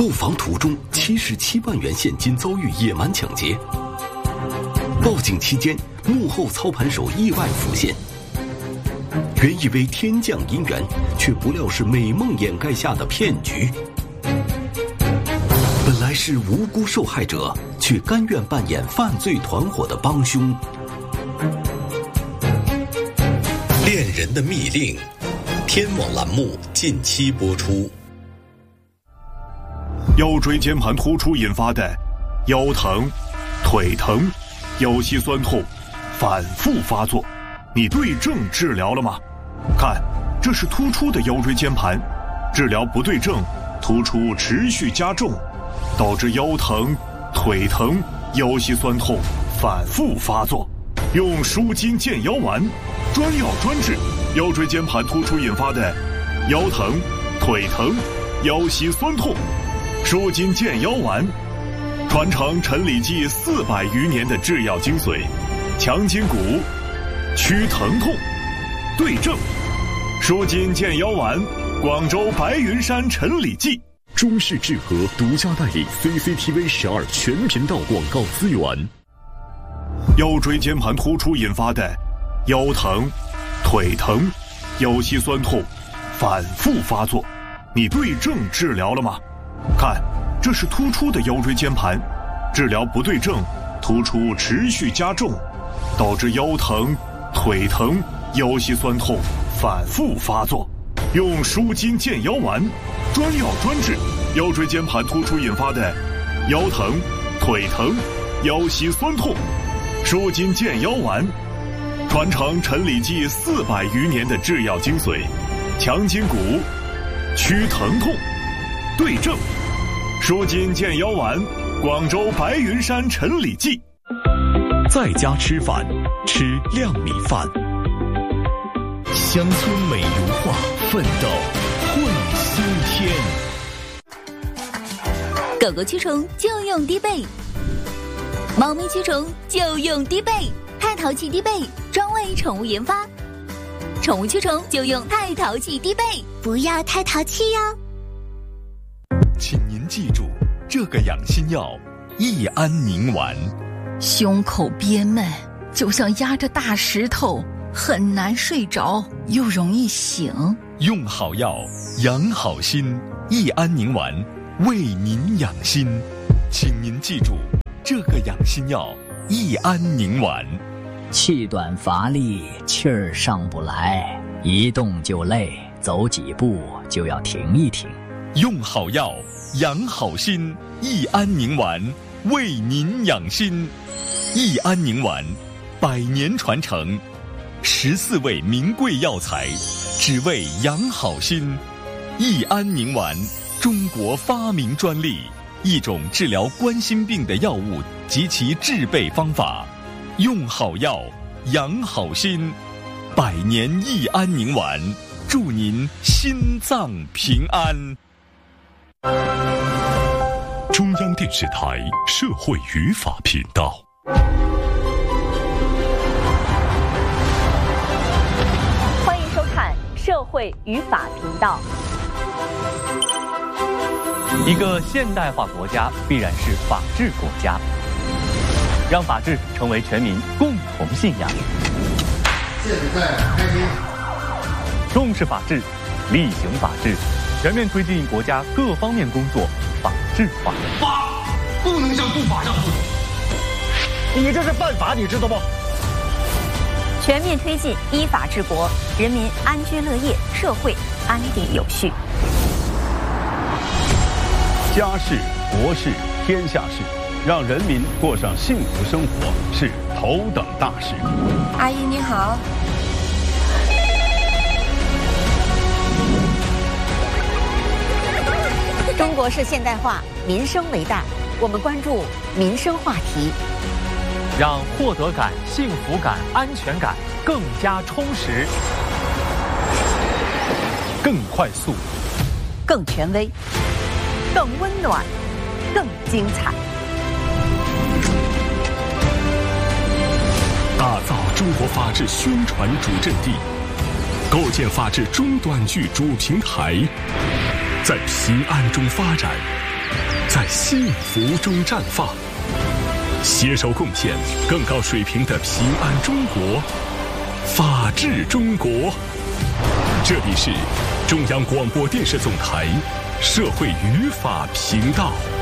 购房途中77万元现金遭遇野蛮抢劫，报警期间幕后操盘手意外浮现，原以为天降姻缘，却不料是美梦掩盖下的骗局。本来是无辜受害者，却甘愿扮演犯罪团伙的帮凶。恋人的密令，天网栏目近期播出。 腰椎间盘突出引发的腰疼、腿疼、腰膝酸痛反复发作，你对症治疗了吗？看，这是突出的腰椎间盘，治疗不对症，突出持续加重，导致腰疼、腿疼、腰膝酸痛反复发作。用舒筋健腰丸，专药专治腰椎间盘突出引发的腰疼、腿疼、腰膝酸痛。舒筋健腰丸，传承陈李济400余年的制药精髓，强筋骨，祛疼痛，对症。舒筋健腰丸，广州白云山陈李济。 中视智和独家代理 CCTV 12全频道广告资源。 腰椎间盘突出引发的腰疼、腿疼、腰膝酸痛反复发作，你对症治疗了吗？看，这是突出的腰椎间盘，治疗不对症，突出持续加重，导致腰疼、腿疼、腰膝酸痛反复发作。用舒筋健腰丸，专药专治腰椎间盘突出引发的腰疼、腿疼、腰膝酸痛。舒筋健腰丸，传承陈李济400余年的制药精髓，强筋骨，祛疼痛，对症。舒筋健腰丸，广州白云山陈李济。 在家吃饭，吃亮米饭。乡村美如画，奋斗混新天。 狗狗驱虫就用低倍，猫咪驱虫就用低倍，太淘气低倍，专为宠物研发。宠物驱虫就用太淘气低倍，不要太淘气哟。 请您记住这个养心药：益安宁丸。 胸口憋闷，就像压着大石头，很难睡着，又容易醒。 用好药，养好心。益安宁丸为您养心，请您记住这个养心药：益安宁丸。 气短乏力，气儿上不来，一动就累，走几步就要停一停。 用好药，养好心。益安宁丸为您养心。益安宁丸100年传承，14味名贵药材，只为养好心。益安宁丸，中国发明专利，一种治疗冠心病的药物及其制备方法。用好药，养好心。100年益安宁丸，祝您心脏平安。 中央电视台社会语法频道。 欢迎收看社会语法频道。 一个现代化国家必然是法治国家，让法治成为全民共同信仰。 现在开始。 重视法治，厉行法治，全面推进国家各方面工作法治化。 法不能向不法让步， 你这是犯法，你知道不？ 全面推进依法治国，人民安居乐业，社会安定有序。 家事、国事、天下事，让人民过上幸福生活是头等大事。 阿姨你好。 中国式现代化，民生为大，我们关注民生话题， 让获得感、幸福感、安全感更加充实、 更快速、 更权威、更温暖、更精彩。 打造中国法治宣传主阵地，构建法治中短剧主平台，在平安中发展， 在幸福中绽放，携手贡献更高水平的平安中国、法治中国。这里是中央广播电视总台社会与法频道。